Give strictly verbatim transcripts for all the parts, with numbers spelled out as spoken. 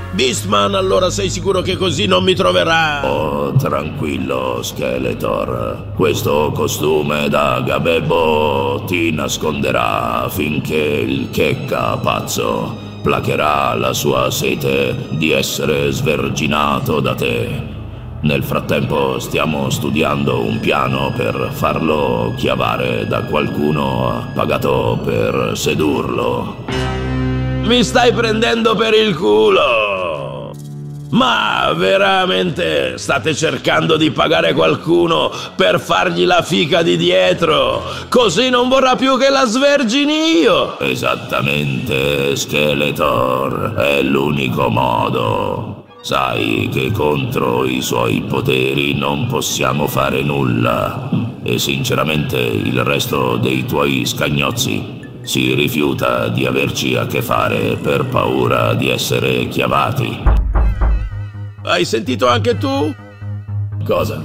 Beastman, allora sei sicuro che così non mi troverà? Oh, tranquillo, Skeletor. Questo costume da gabebo ti nasconderà finché il Checca pazzo placherà la sua sete di essere sverginato da te. Nel frattempo stiamo studiando un piano per farlo chiavare da qualcuno pagato per sedurlo. Mi stai prendendo per il culo! Ma veramente state cercando di pagare qualcuno per fargli la fica di dietro? Così non vorrà più che la svergini io! Esattamente, Skeletor. È l'unico modo. Sai che contro i suoi poteri non possiamo fare nulla. E sinceramente il resto dei tuoi scagnozzi si rifiuta di averci a che fare per paura di essere chiavati. Hai sentito anche tu? Cosa?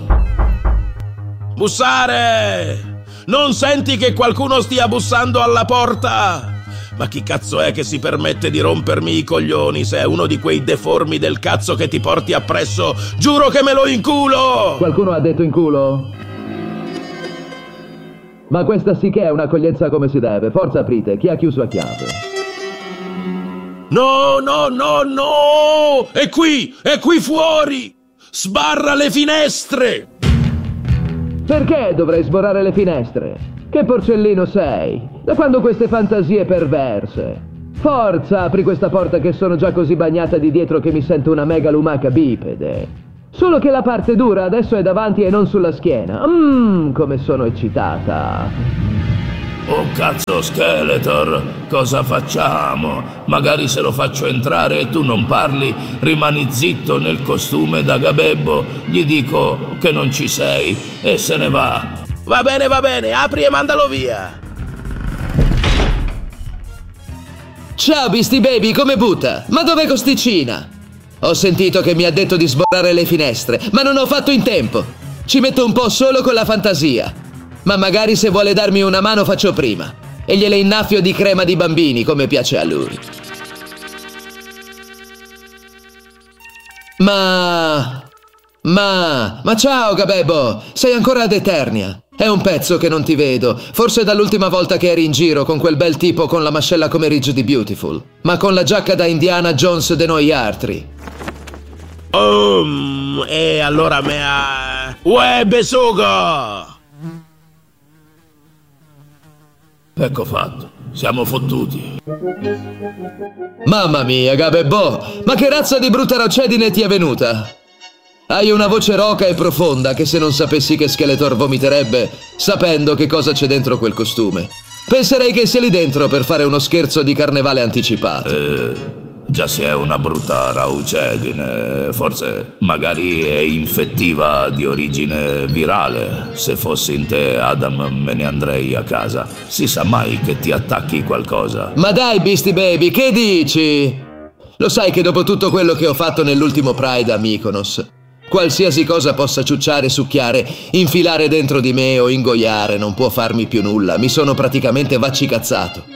Bussare! Non senti che qualcuno stia bussando alla porta? Ma chi cazzo è che si permette di rompermi i coglioni? Se è uno di quei deformi del cazzo che ti porti appresso, giuro che me lo inculo! Qualcuno ha detto in culo? Ma questa sì che è un'accoglienza come si deve. Forza, aprite. Chi ha chiuso a chiave? No, no, no, no! È qui! È qui fuori! Sbarra le finestre! Perché dovrei sborrare le finestre? Che porcellino sei? Da quando queste fantasie perverse? Forza, apri questa porta che sono già così bagnata di dietro che mi sento una mega lumaca bipede. Solo che la parte dura adesso è davanti e non sulla schiena. Mmm, come sono eccitata. Oh cazzo, Skeletor, cosa facciamo? Magari se lo faccio entrare e tu non parli, rimani zitto nel costume da gabebo, gli dico che non ci sei e se ne va. Va bene, va bene, apri e mandalo via. Ciao Beastie Baby, come butta? Ma dov'è Costicina? Ho sentito che mi ha detto di sborrare le finestre, ma non ho fatto in tempo. Ci metto un po' solo con la fantasia. Ma magari se vuole darmi una mano faccio prima. E gliele innaffio di crema di bambini, come piace a lui. Ma... Ma... Ma ciao, Gabebo! Sei ancora ad Eternia. È un pezzo che non ti vedo. Forse dall'ultima volta che eri in giro con quel bel tipo con la mascella come Ridge di Beautiful. Ma con la giacca da Indiana Jones de noi altri. Um, e allora me ha... Uè, besugo! Ecco fatto, siamo fottuti. Mamma mia, Gabebo! Ma che razza di brutta rocedine ti è venuta? Hai una voce roca e profonda che se non sapessi che Skeletor vomiterebbe, sapendo che cosa c'è dentro quel costume. Penserei che sia lì dentro per fare uno scherzo di carnevale anticipato. Eh, già se è una brutta raucedine, forse magari è infettiva di origine virale. Se fossi in te, Adam, me ne andrei a casa. Si sa mai che ti attacchi qualcosa. Ma dai, Beastie Baby, che dici? Lo sai che dopo tutto quello che ho fatto nell'ultimo Pride a Mykonos, qualsiasi cosa possa ciucciare, succhiare, infilare dentro di me o ingoiare non può farmi più nulla. Mi sono praticamente vaccicazzato.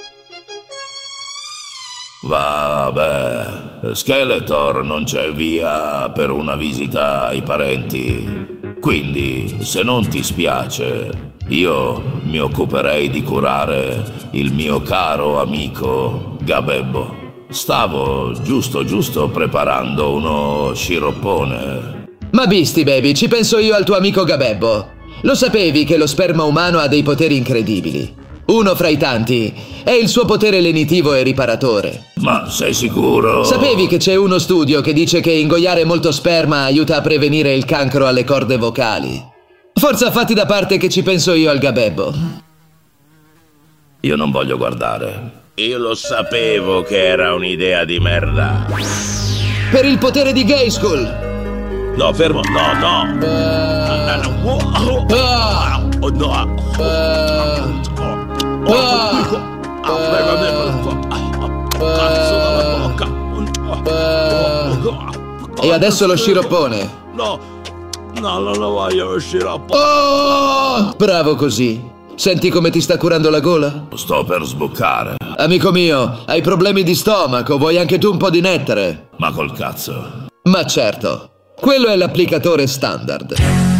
Vabbè, Skeletor non c'è via per una visita ai parenti. Quindi, se non ti spiace, io mi occuperei di curare il mio caro amico Gabebo. Stavo giusto giusto preparando uno sciroppone. Ma Beastie Baby, ci penso io al tuo amico Gabebo. Lo sapevi che lo sperma umano ha dei poteri incredibili? Uno fra i tanti è il suo potere lenitivo e riparatore. Ma sei sicuro? Sapevi che c'è uno studio che dice che ingoiare molto sperma aiuta a prevenire il cancro alle corde vocali? Forza, fatti da parte che ci penso io al Gabebo. Io non voglio guardare. Io lo sapevo che era un'idea di merda. Per il potere di Grayskull. No, fermo, no, no. Uh, no, no. Uh, no. Uh, uh, uh, e adesso lo sciroppone. No, no, non lo voglio lo sciroppo. Oh, bravo così. Senti come ti sta curando la gola? Sto per sboccare. Amico mio, hai problemi di stomaco, vuoi anche tu un po' di nettare? Ma col cazzo. Ma certo, quello è l'applicatore standard.